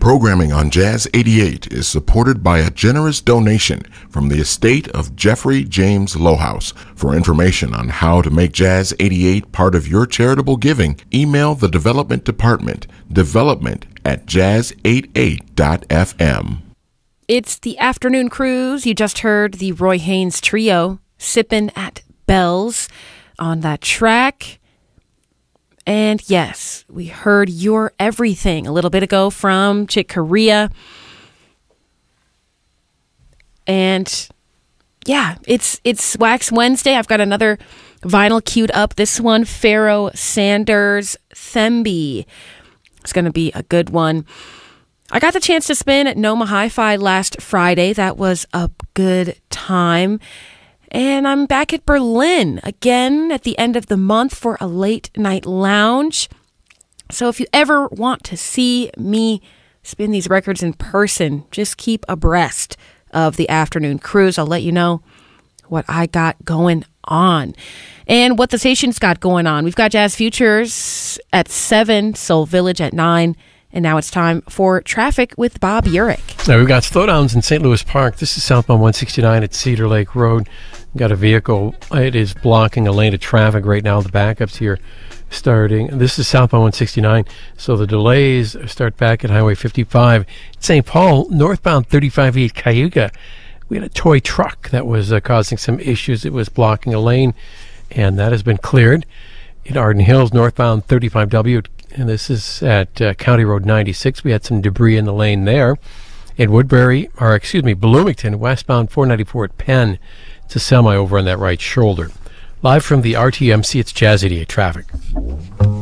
Programming on Jazz 88 is supported by a generous donation from the estate of Jeffrey James Lohaus. For information on how to make Jazz 88 part of your charitable giving, email the Development Department, development@jazz88.fm. It's the afternoon cruise. You just heard the Roy Haynes Trio, Sippin' at Bells, on that track. And yes, we heard Your Everything a little bit ago from Chick Corea. And yeah, it's Wax Wednesday. I've got another vinyl queued up. This one, Pharoah Sanders, Thembi. It's going to be a good one. I got the chance to spin at Noma Hi-Fi last Friday. That was a good time. And I'm back at Berlin again at the end of the month for a late night lounge. So if you ever want to see me spin these records in person, just keep abreast of the afternoon cruise. I'll let you know what I got going on and what the station's got going on. We've got Jazz Futures at 7, Soul Village at 9. And now it's time for Traffic with Bob Urich. Now we've got slowdowns in St. Louis Park. This is southbound 169 at Cedar Lake Road. Got a vehicle. It is blocking a lane of traffic right now. The backups here starting. This is southbound 169. So the delays start back at Highway 55. St. Paul, northbound 35-8 Cayuga. We had a toy truck that was causing some issues. It was blocking a lane, and that has been cleared. In Arden Hills, northbound 35W, and this is at County Road 96. We had some debris in the lane there. In Bloomington, westbound 494 at Penn. It's a semi over on that right shoulder. Live from the RTMC, it's Jazz 88 traffic.